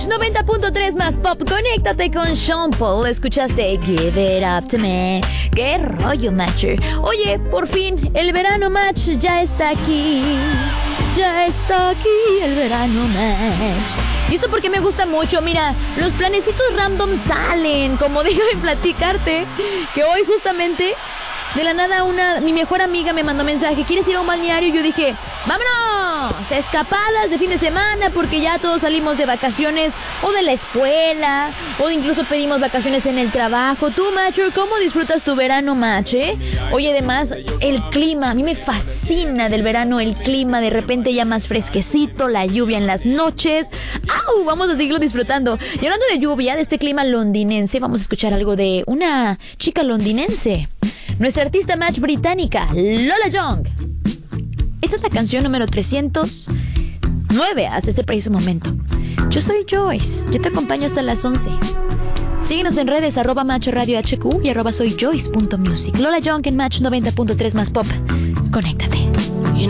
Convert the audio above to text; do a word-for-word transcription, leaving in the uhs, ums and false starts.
Match noventa punto tres más pop. Conéctate con Sean Paul. Escuchaste Give It Up to Me. Qué rollo, Matcher. Oye, por fin, el verano Match ya está aquí. Ya está aquí el verano Match. Y esto porque me gusta mucho. Mira, los planecitos random salen. Como digo en platicarte, que hoy justamente de la nada una mi mejor amiga me mandó mensaje: ¿quieres ir a un balneario? Y yo dije, vámonos, escapadas de fin de semana, porque ya todos salimos de vacaciones o de la escuela, o incluso pedimos vacaciones en el trabajo. Tú, Macho, ¿cómo disfrutas tu verano, Match, eh? Oye, además, el clima, a mí me fascina del verano, el clima, de repente ya más fresquecito, la lluvia en las noches. ¡Au! Vamos a seguirlo disfrutando. Y hablando de lluvia, de este clima londinense, vamos a escuchar algo de una chica londinense. Nuestra artista Match británica, Lola Young. Esta es la canción número trescientos nueve hasta este preciso momento. Yo soy Joyce, yo te acompaño hasta las once. Síguenos en redes, arroba Match Radio H Q y arroba soy Joyce punto music. Lola Young en Match noventa punto tres más pop. Conéctate. You